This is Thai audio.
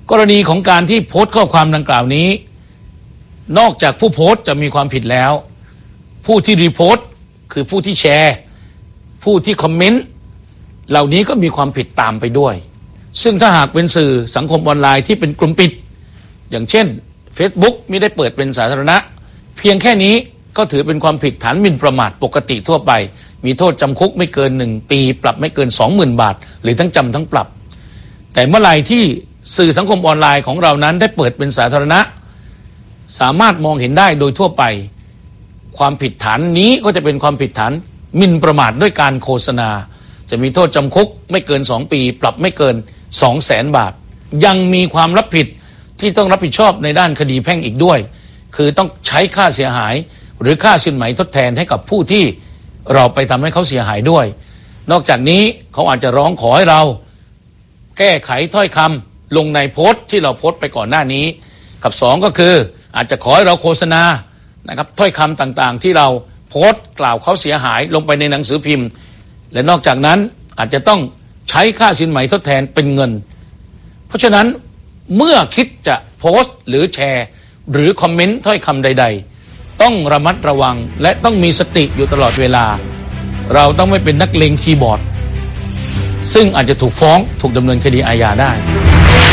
กรณีของการที่โพสต์ข้อความดังกล่าวนี้นอกจากผู้โพสต์จะมีความผิดแล้วผู้ที่รีโพสต์คือผู้ที่แชร์ผู้ที่คอมเมนต์เหล่านี้ก็มีความผิดตามไปด้วยซึ่งถ้าหากเป็นสื่อสังคมออนไลน์ที่เป็นกลุ่มปิดอย่างเช่น Facebook ไม่ได้เปิดเป็นสาธารณะเพียงแค่นี้ก็ถือเป็นความผิดฐานหมิ่นประมาทปกติทั่วไปมีโทษจำคุกไม่เกิน1 ปีปรับไม่เกิน 20,000 บาทหรือทั้งจำทั้งปรับแต่เมื่อไหร่ที่สื่อสังคมออนไลน์ของเรานั้นได้เปิดเป็นสาธารณะสามารถมองเห็นได้โดยทั่วไปความผิดฐานนี้ก็จะเป็นความผิดฐานหมิ่นประมาทด้วยการโฆษณาจะมีโทษจำคุกไม่เกิน2 ปีปรับไม่เกิน 200,000 บาทยังมีความรับผิดที่ต้องรับผิดชอบในด้านคดีแพ่งอีกด้วยคือต้องใช้ค่าเสียหายหรือค่าสินไหมทดแทนให้กับผู้ที่เราไปทำให้เขาเสียหายด้วยนอกจากนี้เขาอาจจะร้องขอให้เราแก้ไขถ้อยคำลงในโพสต์ที่เราโพสต์ไปก่อนหน้านี้กับ2ก็คืออาจจะขอให้เราโฆษณานะครับถ้อยคำต่างๆที่เราโพสต์กล่าวเขาเสียหายลงไปในหนังสือพิมพ์และนอกจากนั้นอาจจะต้องใช้ค่าสินไหมทดแทนเป็นเงินเพราะฉะนั้นเมื่อคิดจะโพสต์หรือแชร์หรือคอมเมนต์ถ้อยคำใดๆต้องระมัดระวังและต้องมีสติอยู่ตลอดเวลาเราต้องไม่เป็นนักเลงคีย์บอร์ดซึ่งอาจจะถูกฟ้องถูกดำเนินคดีอาญาได้